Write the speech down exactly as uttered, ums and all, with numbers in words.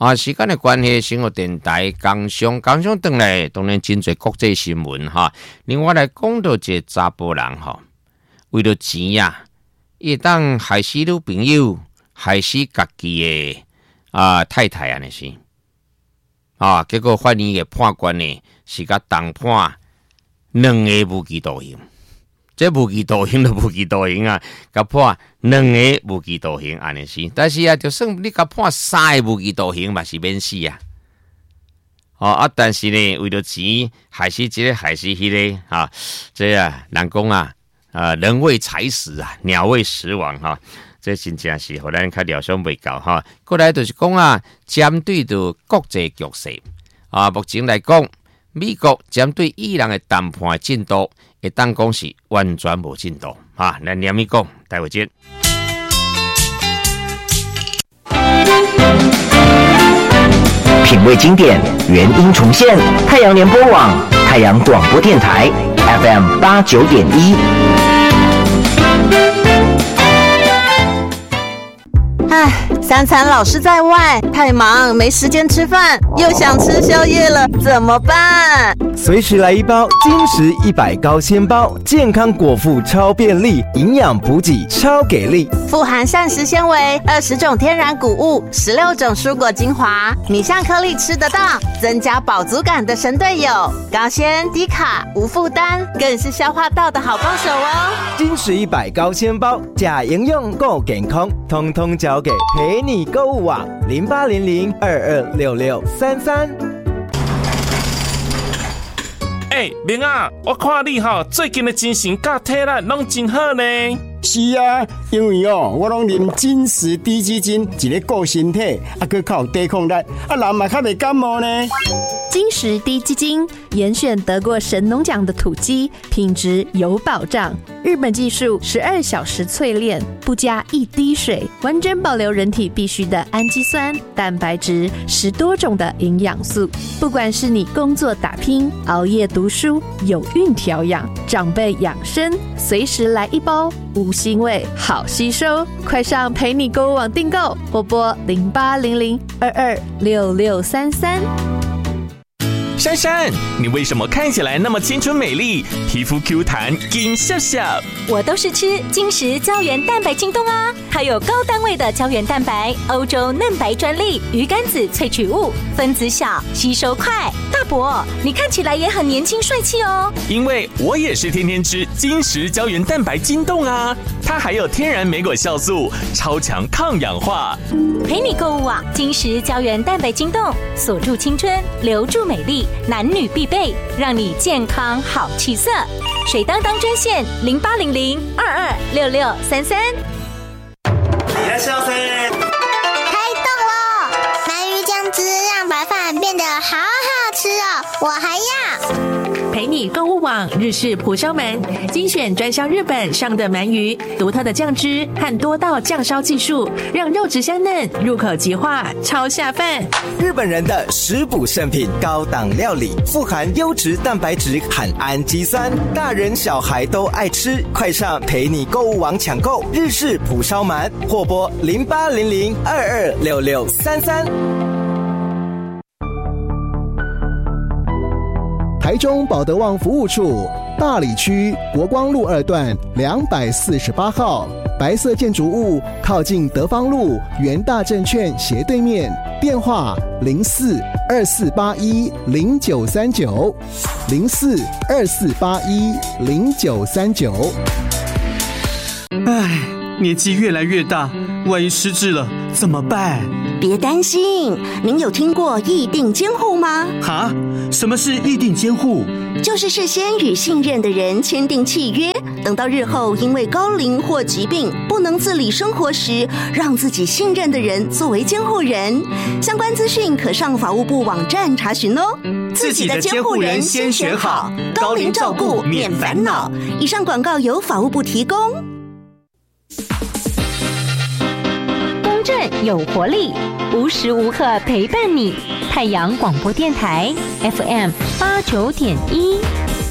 啊，时间的关系，生活电台刚上刚上回来，当然真侪国际新闻哈。另外来讲到这查甫人哈，为了钱呀，伊当害死女朋友，害死家己的啊太太安尼是啊，结果法院的判决呢是甲重判两个无期徒刑。这无期徒刑就无期徒刑啊，甲判两个无期徒刑安尼是，但是啊，就算你甲判三个无期徒刑嘛是免死啊。哦啊，但是呢，为了钱害死这个害死迄个啊，这啊人讲啊，啊人为财死啊，鸟为食亡哈、啊，这真正是互咱较料想袂到哈。过来就是讲啊，针对着国际局势啊，目前来讲，美国针对伊朗的谈判的进度。会当讲是完全无进度哈，咱念咪讲，待会见。 品味经典，原音重现。太阳联播网，太阳广播电台 F M 八九点一。 唉，三餐老是在外，太忙没时间吃饭，又想吃宵夜了，怎么办？ 随时来一包金石一百高纤包，健康果腹超便利，营养补给超给力， 富含膳食纤维，二十种天然谷物，十六种蔬果精华，你像颗粒吃得到，增加饱足感的神队友，高纤低卡无负担，更是消化道的好帮手哦。 金石一百高纤包，假营养够健康，通通交给陪你购物网零八零零二二六六三三。 哎、欸，明啊，我看你哈最近的精神甲体力拢真好呢。 是啊，因为哦，我拢啉金石低基金，一个顾身体，啊，佮较有抵抗力，啊，人嘛较袂感冒呢。 金石低基金严选得过神农奖的土鸡，品质有保障。日本技术十二小时淬炼，不加一滴水，完整保留人体必需的氨基酸、蛋白质，十多种的营养素。不管是你工作打拼、熬夜读书、有孕调养、长辈养生，随时来一包，无腥味，好吸收。快上陪你购物网订购，或拨零八零零二二六六三三。 珊珊，你为什么看起来那么青春美丽，皮肤 Q 弹，金笑笑？ 我都是吃金石胶原蛋白晶冻啊，它有高单位的胶原蛋白，欧洲嫩白专利，鱼肝子萃取物，分子小，吸收快。大伯，你看起来也很年轻帅气哦。 因为我也是天天吃金石胶原蛋白晶冻啊，它还有天然莓果酵素，超强抗氧化。 陪你购物网，金石胶原蛋白晶冻，锁住青春，留住美丽。男女必备，让你健康好气色。水当当专线零八零零二二六六三三。 いらっしゃいませ。 开动了！鳗鱼酱汁让白饭变得好好吃哦，我还要。 陪你购物网日式蒲烧鳗，精选专销日本上的鳗鱼，独特的酱汁和多道酱烧技术，让肉质香嫩，入口即化，超下饭。 日本人的食补圣品，高档料理，富含优质蛋白质和氨基酸，大人小孩都爱吃。快上陪你购物网抢购日式蒲烧鳗，或拨零八零零二二六六三三。 台中保德旺服务处，大里区国光路二段两百四十八号，白色建筑物靠近德芳路元大证券斜对面，电话零四二四八一零九三九零四二四八一零九三九。 唉，年纪越来越大，万一失智了怎么办？ 别担心，您有听过议定监护吗？ 哈？什么是议定监护？ 就是事先与信任的人签订契约，等到日后因为高龄或疾病不能自理生活时，让自己信任的人作为监护人。相关资讯可上法务部网站查询哦。 自己的监护人先选好，高龄照顾免烦恼。 以上广告由法务部提供。 公正有活力，无时无刻陪伴你。太阳广播电台 F M 八九点一。